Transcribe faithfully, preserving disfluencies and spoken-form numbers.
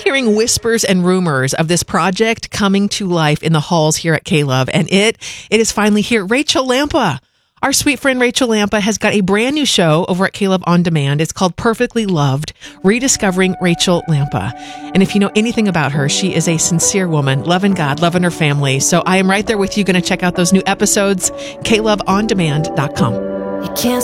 hearing whispers and rumors of this project coming to life in the halls here at K-Love, and it it is finally here. Rachel Lampa, our sweet friend Rachel Lampa, has got a brand new show over at K-Love On Demand. It's called Perfectly Loved, Rediscovering Rachel Lampa. And if you know anything about her, she is a sincere woman, loving God, loving her family. So I am right there with you, going to check out those new episodes, K love on demand dot com. You can't